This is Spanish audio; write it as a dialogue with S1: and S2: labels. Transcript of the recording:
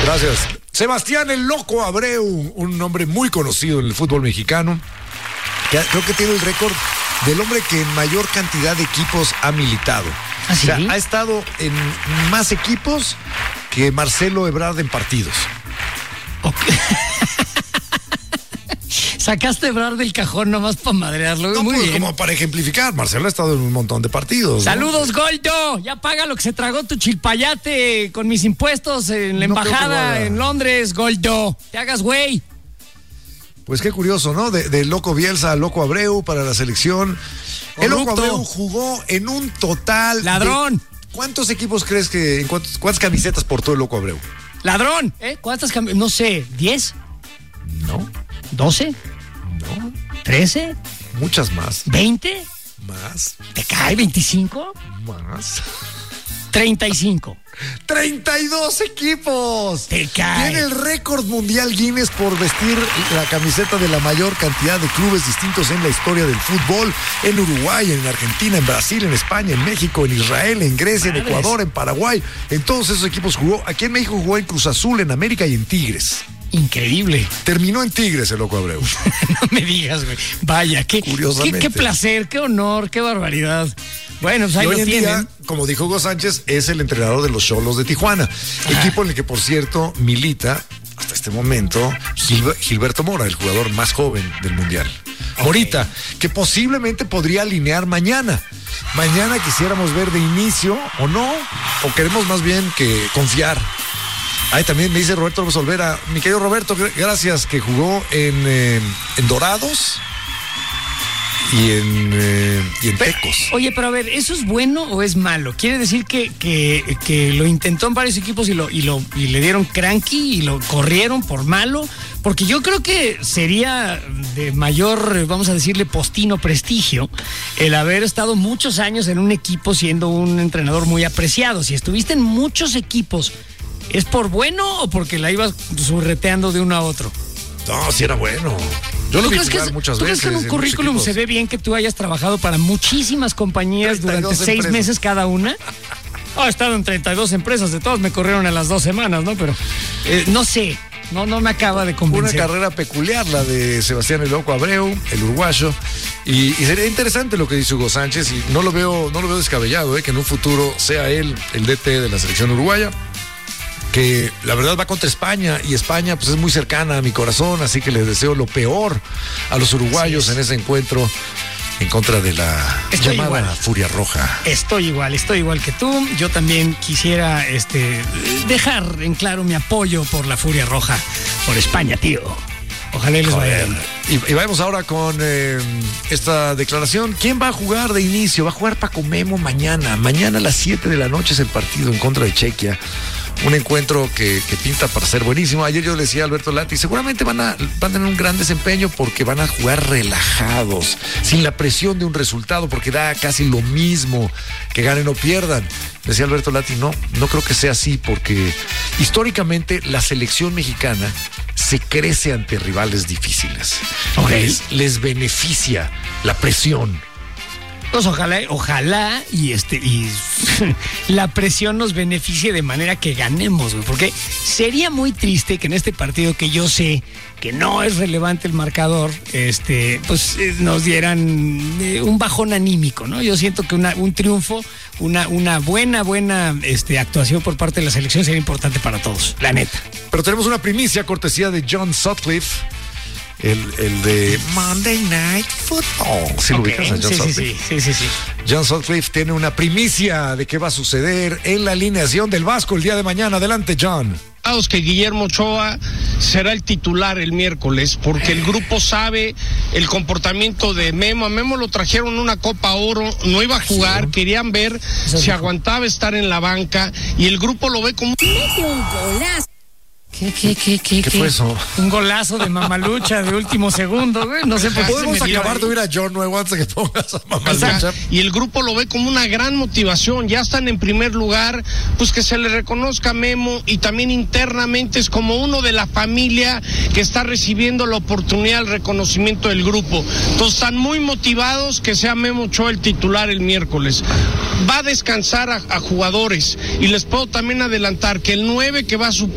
S1: Gracias. Sebastián el Loco Abreu, un hombre muy conocido en el fútbol mexicano, que creo que tiene el récord del hombre que en mayor cantidad de equipos ha militado.
S2: ¿Ah, sí?
S1: O sea, ha estado en más equipos que Marcelo Ebrard en partidos.
S2: Okay. Sacaste a Ebrard del cajón nomás para madrearlo.
S1: No,
S2: muy
S1: pues,
S2: bien.
S1: como para ejemplificar, Marcelo ha estado en un montón de partidos.
S2: Saludos,
S1: ¿no?
S2: Goldo. Ya paga lo que se tragó tu chilpayate con mis impuestos en la embajada en Londres, Goldo. Te hagas güey.
S1: Pues qué curioso, ¿no? De Loco Bielsa a Loco Abreu para la selección.
S2: Corrupto.
S1: El Loco Abreu jugó en un total...
S2: Ladrón.
S1: ¿Cuántos equipos crees que... ¿Cuántas camisetas portó el Loco Abreu?
S2: Ladrón. ¿Cuántas camisetas? No sé, ¿10?
S1: No.
S2: ¿12?
S1: No.
S2: ¿13?
S1: Muchas más.
S2: ¿20?
S1: Más.
S2: ¿Te cae 25?
S1: Más.
S2: 35.
S1: 32 equipos.
S2: Te cae.
S1: Tiene el récord mundial Guinness por vestir la camiseta de la mayor cantidad de clubes distintos en la historia del fútbol. En Uruguay, en Argentina, en Brasil, en España, en México, en Israel, en Grecia, en Ecuador, en Paraguay. En todos esos equipos jugó. Aquí en México jugó en Cruz Azul, en América y en Tigres.
S2: Increíble.
S1: Terminó en Tigres el Loco Abreu.
S2: No me digas, güey. Vaya, qué placer, qué honor, qué barbaridad. Bueno, pues ahí
S1: y hoy
S2: lo
S1: en
S2: tienen.
S1: día, como dijo Hugo Sánchez, es el entrenador de los Xolos de Tijuana. Equipo en el que, por cierto, milita hasta este momento Gilberto Mora, el jugador más joven del Mundial. Okay. Morita, que posiblemente podría alinear mañana. Mañana quisiéramos ver de inicio o no, o queremos más bien que confiar. Ahí también me dice Roberto López Olvera, mi querido Roberto, gracias, que jugó en Dorados y en Tecos.
S2: Oye, pero a ver, ¿eso es bueno o es malo? ¿Quiere decir que lo intentó en varios equipos y le dieron cranky y lo corrieron por malo? Porque yo creo que sería de mayor, vamos a decirle, postino prestigio el haber estado muchos años en un equipo siendo un entrenador muy apreciado. Si estuviste en muchos equipos, ¿es por bueno o porque la ibas surreteando de uno a otro?
S1: No, sí era bueno. Yo lo vi jugar muchas veces.
S2: ¿Tú crees que en un currículum se ve bien que tú hayas trabajado para muchísimas compañías durante 6 meses cada una? He estado en 32 empresas, de todas me corrieron a las 2 semanas, ¿no? Pero no sé, no me acaba de convencer.
S1: Una carrera peculiar la de Sebastián el Loco Abreu, el uruguayo. Y sería interesante lo que dice Hugo Sánchez, y no lo veo descabellado, que en un futuro sea él el DT de la selección uruguaya, que la verdad va contra España, y España pues es muy cercana a mi corazón, así que les deseo lo peor a los uruguayos en ese encuentro en contra de la llamada Furia Roja.
S2: Estoy igual que tú. Yo también quisiera dejar en claro mi apoyo por la Furia Roja, por España, tío. Ojalá les vaya bien.
S1: Y vamos ahora con esta declaración. ¿Quién va a jugar de inicio? Va a jugar Paco Memo mañana. Mañana a las 7 de la noche es el partido en contra de Chequia. Un encuentro que pinta para ser buenísimo. Ayer yo le decía a Alberto Lati, seguramente van a tener un gran desempeño porque van a jugar relajados, sin la presión de un resultado, porque da casi lo mismo que ganen o pierdan. Decía Alberto Lati, no creo que sea así, porque históricamente la selección mexicana se crece ante rivales difíciles.
S2: Okay.
S1: Les beneficia la presión.
S2: Pues ojalá y la presión nos beneficie de manera que ganemos, güey, porque sería muy triste que en este partido, que yo sé que no es relevante el marcador, nos dieran un bajón anímico, ¿no? Yo siento que un triunfo, una buena actuación por parte de la selección sería importante para todos, la neta.
S1: Pero tenemos una primicia cortesía de John Sutcliffe. El de Monday Night Football. ¿Sí lo ubicas a John Sutcliffe?
S2: Sí.
S1: John Sutcliffe tiene una primicia de qué va a suceder en la alineación del Vasco el día de mañana. Adelante, John.
S3: Que Guillermo Ochoa será el titular el miércoles, porque el grupo sabe el comportamiento de Memo. A Memo lo trajeron una Copa Oro, no iba a jugar, querían ver si aguantaba estar en la banca, y el grupo lo ve como...
S4: ¡Mete un golazo!
S1: ¿Qué fue eso?
S2: Un golazo de Mamalucha de último segundo, güey. No sé por qué.
S1: Podemos acabar de oír a John nuevo antes de que pongas a Mamalucha.
S3: Y el grupo lo ve como una gran motivación. Ya están en primer lugar, pues que se le reconozca a Memo, y también internamente es como uno de la familia que está recibiendo la oportunidad, el reconocimiento del grupo. Entonces están muy motivados que sea Memo Ochoa el titular el miércoles. Va a descansar a jugadores, y les puedo también adelantar que el 9 que va a